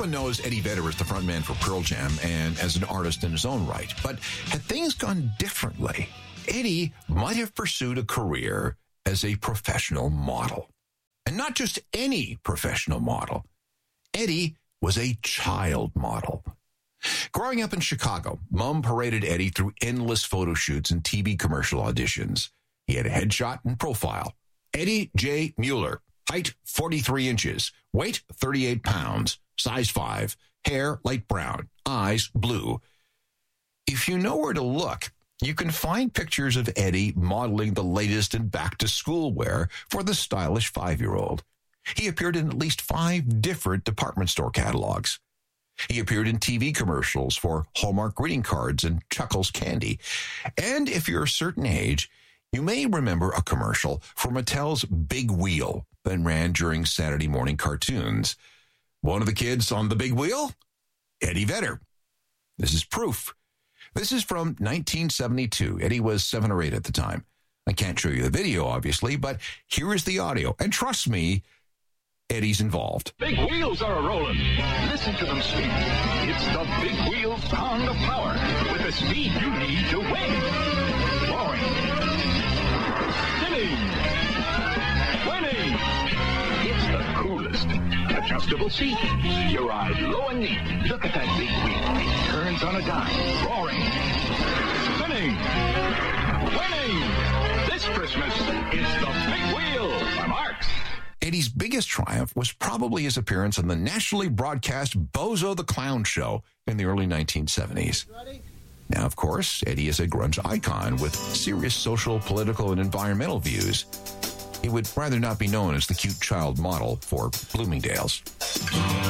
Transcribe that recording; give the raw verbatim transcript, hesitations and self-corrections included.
Everyone knows Eddie Vedder is the frontman for Pearl Jam and as an artist in his own right. But had things gone differently, Eddie might have pursued a career as a professional model. And not just any professional model. Eddie was a child model. Growing up in Chicago, Mom paraded Eddie through endless photo shoots and T V commercial auditions. He had a headshot and profile. Eddie J. Mueller, height forty-three inches, weight thirty-eight pounds, size five, hair light brown, eyes blue. If you know where to look, you can find pictures of Eddie modeling the latest in back-to-school wear for the stylish five-year-old. He appeared in at least five different department store catalogs. He appeared in T V commercials for Hallmark greeting cards and Chuckles candy. And if you're a certain age, you may remember a commercial for Mattel's Big Wheel that ran during Saturday morning cartoons. One of the kids on the big wheel? Eddie Vedder. This is proof. This is from nineteen seventy-two. Eddie was seven or eight at the time. I can't show you the video, obviously, but here is the audio. And trust me, Eddie's involved. Big wheels are a-rolling. Listen to them speak. It's the Big Wheels pound of power with the speed you need to win. Roaring. Spinning. Winning. It's the coolest. Adjustable seat. You ride low and neat. Look at that big wheel. It turns on a dime. Roaring. Spinning. Winning. This Christmas, it's the Big Wheel by Marx. Eddie's biggest triumph was probably his appearance on the nationally broadcast Bozo the Clown Show in the early nineteen seventies. Ready? Now, of course, Eddie is a grunge icon with serious social, political, and environmental views. He would rather not be known as the cute child model for Bloomingdale's.